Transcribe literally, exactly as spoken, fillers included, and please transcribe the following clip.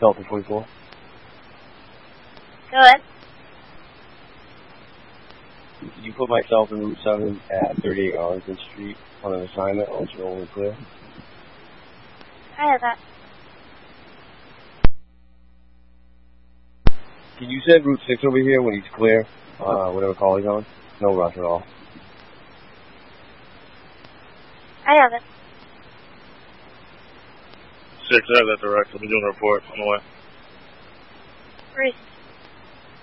Delta forty-four. Go ahead. Could you put myself in Route seven at thirty-eight Arlington Street on an assignment once you're only clear? I have that. Can you send Route six over here when he's clear? Uh, whatever call he's on? No rush at all. I have it. Six, I have that direct. I'll be doing a report on the way. Reese.